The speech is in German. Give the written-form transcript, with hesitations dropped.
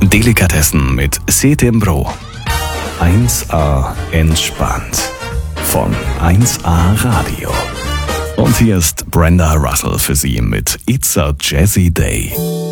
Delikatessen mit Setimbro. 1A entspannt. Von 1A Radio. Und hier ist Brenda Russell für Sie mit It's a Jazzy Day.